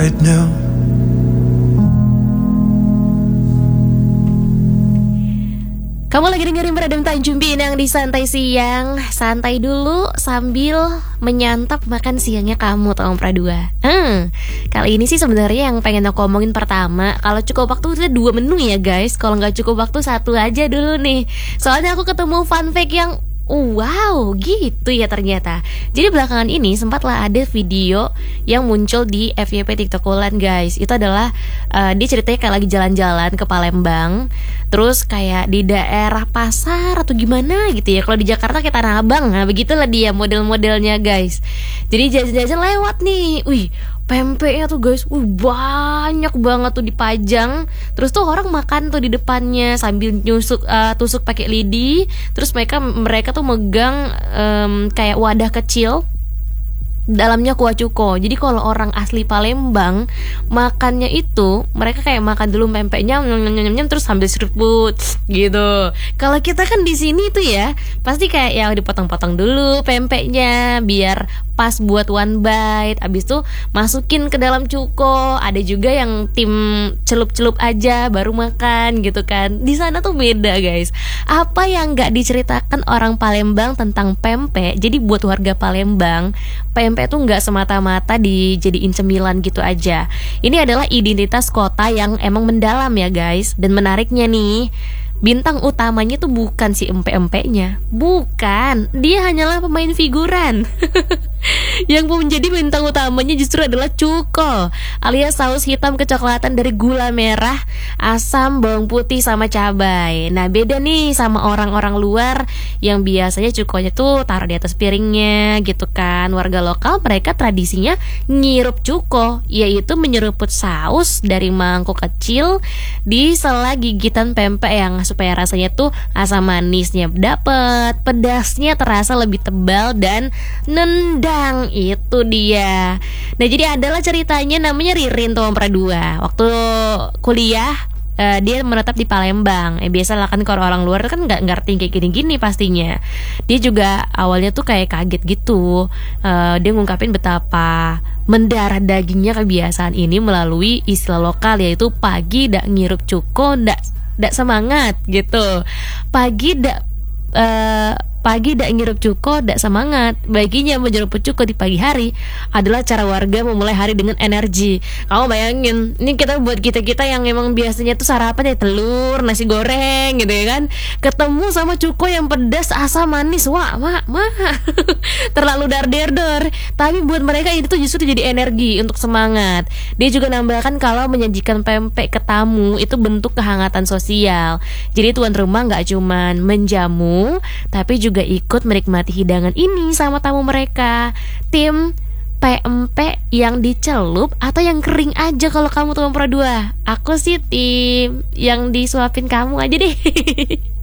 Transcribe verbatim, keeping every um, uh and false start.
right now. Kamu lagi dengerin Beradem Tanjung Pinang di Santai Siang. Santai dulu sambil menyantap makan siangnya kamu, Tong Pradua. Hmm, kali ini sih sebenarnya yang pengen aku omongin pertama, kalau cukup waktu itu dua menu ya guys. Kalau nggak cukup waktu satu aja dulu nih. Soalnya aku ketemu fun fact yang wow, gitu ya ternyata. Jadi belakangan ini sempatlah ada video yang muncul di F Y P TikTokulan guys. Itu adalah uh, dia ceritanya kayak lagi jalan-jalan ke Palembang, terus kayak di daerah pasar atau gimana gitu ya. Kalau di Jakarta kayak Tanah Abang, nah begitulah dia model-modelnya guys. Jadi jajan-jajan lewat nih, wih pempeknya tuh guys, wih banyak banget tuh dipajang. Terus tuh orang makan tuh di depannya sambil nyusuk uh, tusuk pakai lidi. Terus mereka mereka tuh megang um, kayak wadah kecil, dalamnya kuah cuko. Jadi kalau orang asli Palembang makannya itu mereka kayak makan dulu pempeknya nyam, nyam, nyam, nyam, terus sambil seruput gitu. Kalau kita kan di sini tuh ya pasti kayak ya dipotong-potong dulu pempeknya biar pas buat one bite, abis itu masukin ke dalam cuko. Ada juga yang tim celup-celup aja baru makan gitu kan. Di sana tuh beda guys. Apa yang nggak diceritakan orang Palembang tentang pempek? Jadi buat warga Palembang, pempek tuh nggak semata-mata dijadiin cemilan gitu aja. Ini adalah identitas kota yang emang mendalam ya guys. Dan menariknya nih, bintang utamanya tuh bukan si empe-empeknya, bukan, dia hanyalah pemain figuran. Yang menjadi bintang utamanya justru adalah cuko, alias saus hitam kecoklatan dari gula merah, asam, bawang putih, sama cabai. Nah beda nih sama orang-orang luar yang biasanya cukonya tuh taruh di atas piringnya gitu kan. Warga lokal mereka tradisinya ngirup cuko, yaitu menyeruput saus dari mangkuk kecil di sela gigitan pempek yang supaya rasanya tuh asam manisnya dapet, pedasnya terasa lebih tebal dan nendang. Itu dia. Nah jadi adalah ceritanya, namanya Ririn tuh Pradua. Waktu kuliah uh, dia menetap di Palembang. Eh biasa lah kan kalau orang luar kan nggak ngerti kayak gini-gini pastinya. Dia juga awalnya tuh kayak kaget gitu. uh, Dia ngungkapin betapa mendarah dagingnya kebiasaan ini melalui istilah lokal, yaitu pagi dak ngirup cuko dak dak semangat gitu. Pagi dak uh, Pagi dak ngirup cuko dak semangat. Baginya menyeruput cuko di pagi hari adalah cara warga memulai hari dengan energi. Kamu bayangin, ini kita buat kita-kita yang emang biasanya tuh sarapan ya telur, nasi goreng gitu ya kan, ketemu sama cuko yang pedas, asam, manis. Wah, mak, mak terlalu dar-der-der. Tapi buat mereka itu tuh justru jadi energi untuk semangat. Dia juga nambahkan kalau menyajikan pempek ke tamu itu bentuk kehangatan sosial. Jadi tuan rumah gak cuman menjamu, tapi juga juga ikut menikmati hidangan ini sama tamu mereka. Tim pempek yang dicelup atau yang kering aja kalau kamu tuh Pradua? Aku sih tim yang disuapin kamu aja deh.